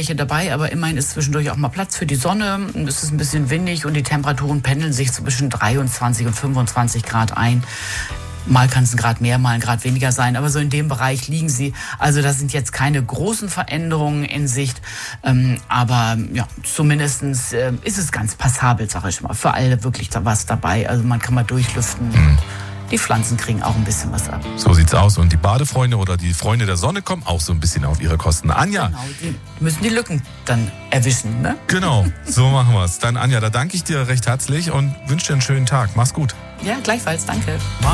welche dabei, aber immerhin ist zwischendurch auch mal Platz für die Sonne. Es ist ein bisschen windig und die Temperaturen pendeln sich zwischen 23 und 25 Grad ein. Mal kann es ein Grad mehr, mal ein Grad weniger sein, aber so in dem Bereich liegen sie. Also da sind jetzt keine großen Veränderungen in Sicht, aber ja, zumindestens ist es ganz passabel, sag ich mal. Für alle wirklich da was dabei. Also man kann mal durchlüften. Die Pflanzen kriegen auch ein bisschen was ab. So sieht's aus. Und die Badefreunde oder die Freunde der Sonne kommen auch so ein bisschen auf ihre Kosten. Anja. Genau, die müssen die Lücken dann erwischen, ne? Genau, so machen wir's. Dann Anja, da danke ich dir recht herzlich und wünsche dir einen schönen Tag. Mach's gut. Ja, gleichfalls, danke.